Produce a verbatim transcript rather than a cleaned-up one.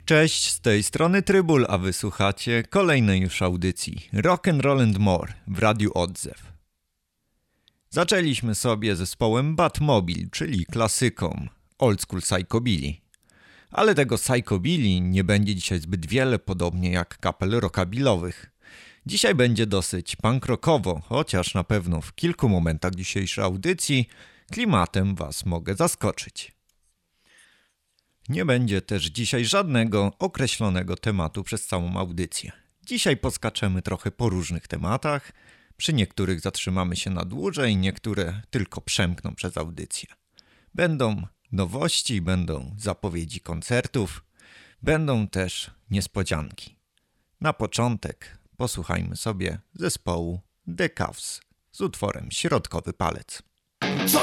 Cześć, z tej strony Trybul, a wysłuchacie kolejnej już audycji Rock and Roll and More w Radiu Odzew. Zaczęliśmy sobie zespołem Batmobile, czyli klasyką Old School Psychobilly. Ale tego Psychobilly nie będzie dzisiaj zbyt wiele, podobnie jak kapel rockabillowych. Dzisiaj będzie dosyć punk rockowo, chociaż na pewno w kilku momentach dzisiejszej audycji klimatem was mogę zaskoczyć. Nie będzie też dzisiaj żadnego określonego tematu przez całą audycję. Dzisiaj poskaczemy trochę po różnych tematach, przy niektórych zatrzymamy się na dłużej, niektóre tylko przemkną przez audycję. Będą nowości, będą zapowiedzi koncertów, będą też niespodzianki. Na początek posłuchajmy sobie zespołu The Cavs z utworem Środkowy Palec.